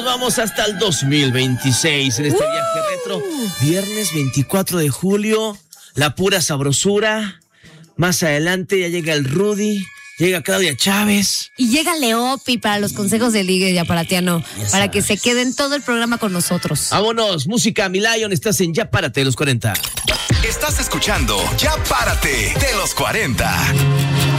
nos vamos hasta el 2026 en este viaje retro. Viernes 24 de julio, la pura sabrosura. Más adelante ya llega el Rudy, llega Claudia Chávez. Y llega Leopi para los consejos de ligue y aparatiano, para que se queden todo el programa con nosotros. Vámonos, música, mi Lion, estás en Ya Párate de los 40. Estás escuchando Ya Párate de los 40.